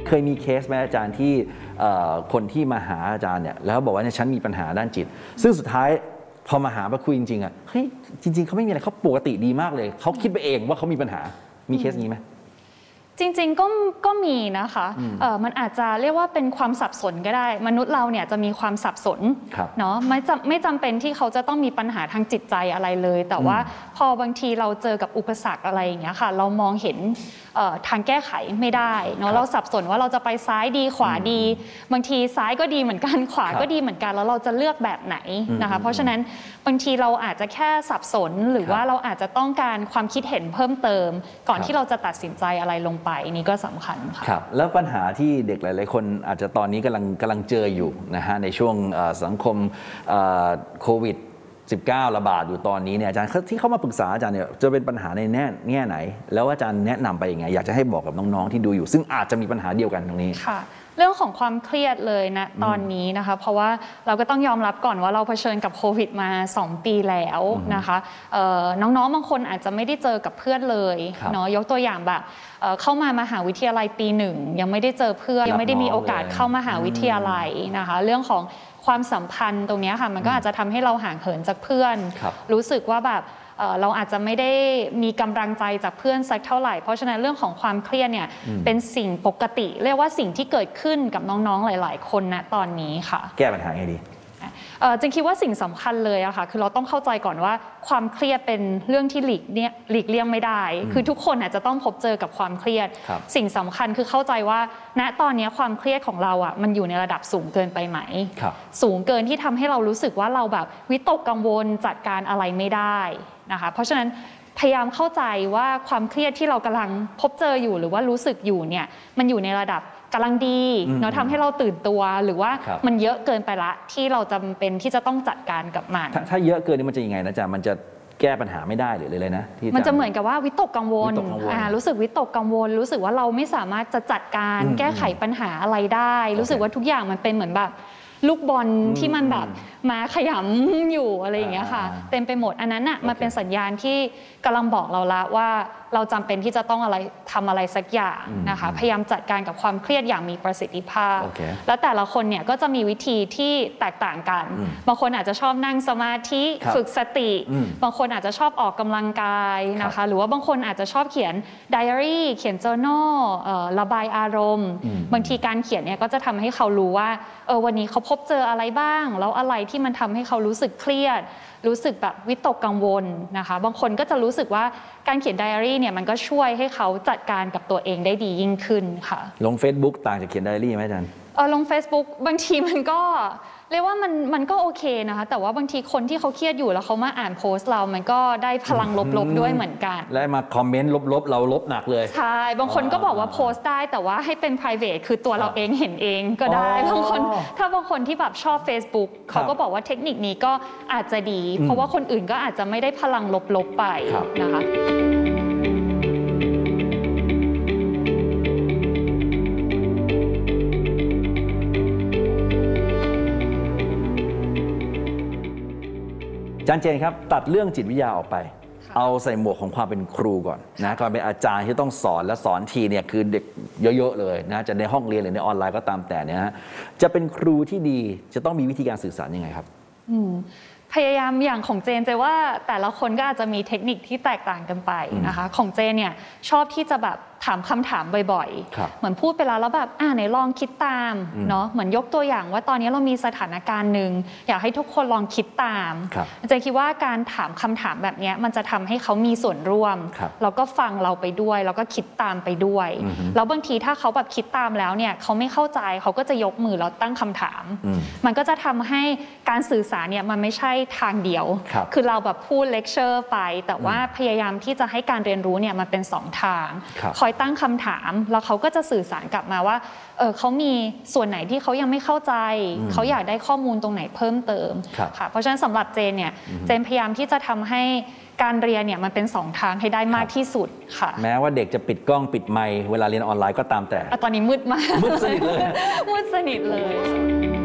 เคยมีเคสไหมอาจารย์ที่คนที่มาหาอาจารย์เนี่ยแล้วบอกว่าเนี่ยฉันมีปัญหาด้านจิตซึ่งสุดท้ายพอมาหาคุยจริงๆเฮ้ยจริงๆเขาไม่มีอะไรเขาปกติดีมากเลยเขาคิดไปเองว่าเขามีปัญหามีเคสนี้ไหมจริงๆก็มีนะคะมันอาจจะเรียกว่าเป็นความสับสนก็ได้มนุษย์เราเนี่ยจะมีความสับสนเนาะไม่จำเป็นที่เขาจะต้องมีปัญหาทางจิตใจอะไรเลยแต่ว่าพอบางทีเราเจอกับอุปสรรคอะไรอย่างเงี้ยค่ะเรามองเห็นทางแก้ไขไม่ได้เนาะเราสับสนว่าเราจะไปซ้ายดีขวาดีบางทีซ้ายก็ดีเหมือนกันขวาก็ดีเหมือนกันแล้วเราจะเลือกแบบไหนนะคะเพราะฉะนั้นบางทีเราอาจจะแค่สับสนหรือว่าเราอาจจะต้องการความคิดเห็นเพิ่มเติมก่อนที่เราจะตัดสินใจอะไรลงไปนี่ก็สำคัญค่ะครับแล้วปัญหาที่เด็กหลายๆคนอาจจะตอนนี้กำลังเจออยู่นะฮะในช่วงสังคมโควิด19ระบาดอยู่ตอนนี้เนี่ยอาจารย์ที่เข้ามาปรึกษาอาจารย์เนี่ยจะเป็นปัญหาในแง่ไหนแล้วอาจารย์แนะนำไปยังไงอยากจะให้บอกกับน้องๆที่ดูอยู่ซึ่งอาจจะมีปัญหาเดียวกันตรงนี้ค่ะเรื่องของความเครียดเลยนะตอนนี้นะคะเพราะว่าเราก็ต้องยอมรับก่อนว่าเราเผชิญกับโควิดมา2 ปีแล้วนะคะน้องๆบางคนอาจจะไม่ได้เจอกับเพื่อนเลยเนาะยกตัวอย่างแบบเข้ามามหาวิทยาลัยปี 1ยังไม่ได้เจอเพื่อนยังไม่ได้มีโอกาสเข้ามหาวิทยาลัยนะคะเรื่องของความสัมพันธ์ตรงนี้ค่ะมันก็อาจจะทำให้เราห่างเหินจากเพื่อนรู้สึกว่าแบบเราอาจจะไม่ได้มีกำลังใจจากเพื่อนสักเท่าไหร่เพราะฉะนั้นเรื่องของความเครียดเนี่ยเป็นสิ่งปกติเรียกว่าสิ่งที่เกิดขึ้นกับน้องๆหลายๆคนณตอนนี้ค่ะแก้ปัญหาไงดีจึงคิดว่าสิ่งสำคัญเลยอะค่ะคือเราต้องเข้าใจก่อนว่าความเครียดเป็นเรื่องที่หลีกเลี่ยงไม่ได้คือทุกคนอาจจะต้องพบเจอกับความเครียดสิ่งสำคัญคือเข้าใจว่าณตอนนี้ความเครียดของเราอะมันอยู่ในระดับสูงเกินไปไหมสูงเกินที่ทำให้เรารู้สึกว่าเราแบบวิตกกังวลจัดการอะไรไม่ได้นะคะเพราะฉะนั้นพยายามเข้าใจว่าความเครียดที่เรากำลังพบเจออยู่หรือว่ารู้สึกอยู่เนี่ยมันอยู่ในระดับกำลังดีเนาะทำให้เราตื่นตัวหรือว่ามันเยอะเกินไปละที่เราจำเป็นที่จะต้องจัดการกับมันถ้าเยอะเกินนี่มันจะยังไงนะจ๊ะมันจะแก้ปัญหาไม่ได้หรืออะไรนะมันจะเหมือนกับว่าวิตกกังวลรู้สึกวิตกกังวลรู้สึกว่าเราไม่สามารถจะจัดการแก้ไขปัญหาอะไรได้รู้สึกว่าทุกอย่างมันเป็นเหมือนแบบลูกบอลที่มันแบบมาขยำอยู่อะไรอย่างเงี้ยค่ะเต็มไปหมดอันนั้นน่ะมันเป็นสัญญาณที่กำลังบอกเราละว่าเราจำเป็นที่จะต้องทำอะไรสักอย่างนะคะพยายามจัดการกับความเครียดอย่างมีประสิทธิภาพแล้วแต่ละคนเนี่ยก็จะมีวิธีที่แตกต่างกันบางคนอาจจะชอบนั่งสมาธิฝึกสติบางคนอาจจะชอบออกกำลังกายนะคะหรือว่าบางคนอาจจะชอบเขียนไดอารี่เขียน journal ระบายอารมณ์บางทีการเขียนเนี่ยก็จะทำให้เขารู้ว่าวันนี้เขาพบเจออะไรบ้างแล้วอะไรที่มันทำให้เขารู้สึกเครียดรู้สึกแบบวิตกกังวลนะคะบางคนก็จะรู้สึกว่าการเขียนไดอารี่เนี่ยมันก็ช่วยให้เขาจัดการกับตัวเองได้ดียิ่งขึ้นค่ะลง Facebook ต่างจากเขียนไดอารี่ไหมอาจารย์ลง Facebook บางทีมันก็เรียกว่ามันก็โอเคนะคะแต่ว่าบางทีคนที่เขาเครียดอยู่แล้วเขามาอ่านโพสต์เรามันก็ได้พลังลบๆด้วยเหมือนกันและมาคอมเมนต์ลบๆเราลบหนักเลยใช่บางคนก็บอกว่าโพสต์ได้แต่ว่าให้เป็น private คือตัวเราเองเห็นเองก็ได้บางคนถ้าบางคนที่แบบชอบ Facebook เขาก็บอกว่าเทคนิคนี้ก็อาจจะดีเพราะว่าคนอื่นก็อาจจะไม่ได้พลังลบๆไปนะคะอาจารย์เจนครับตัดเรื่องจิตวิทยาออกไปเอาใส่หมวกของความเป็นครูก่อนนะความเป็นอาจารย์ที่ต้องสอนและสอนทีเนี่ยคือเด็กเยอะๆเลยนะจะในห้องเรียนหรือในออนไลน์ก็ตามแต่เนี่ยฮะจะเป็นครูที่ดีจะต้องมีวิธีการสื่อสารยังไงครับพยายามอย่างของเจนว่าแต่ละคนก็อาจจะมีเทคนิคที่แตกต่างกันไปนะคะของเจนเนี่ยชอบที่จะแบบถามคำถามบ่อยๆเหมือนพูดไปแล้วแบบไหนลองคิดตามเนาะเหมือนยกตัวอย่างว่าตอนนี้เรามีสถานการณ์หนึ่งอยากให้ทุกคนลองคิดตามเจนคิดว่าการถามคำถามแบบนี้มันจะทำให้เขามีส่วนร่วมแล้วก็ฟังเราไปด้วยแล้วก็คิดตามไปด้วยแล้วบางทีถ้าเขาแบบคิดตามแล้วเนี่ยเขาไม่เข้าใจเขาก็จะยกมือแล้วตั้งคำถามมันก็จะทำให้การสื่อสารเนี่ยมันไม่ใช่ทางเดียวคือเราแบบพูดเลคเชอร์ไปแต่ว่าพยายามที่จะให้การเรียนรู้เนี่ยมันเป็น2 ทางคอยตั้งคำถามแล้วเขาก็จะสื่อสารกลับมาว่าเขามีส่วนไหนที่เขายังไม่เข้าใจเขาอยากได้ข้อมูลตรงไหนเพิ่มเติมค่ะเพราะฉะนั้นสำหรับเจนเนี่ยเจนพยายามที่จะทำให้การเรียนเนี่ยมันเป็น2 ทางให้ได้มากที่สุดค่ะแม้ว่าเด็กจะปิดกล้องปิดไมค์เวลาเรียนออนไลน์ก็ตามแต่ตอนนี้มืดมากมืดสนิทเลยมืดสนิทเลย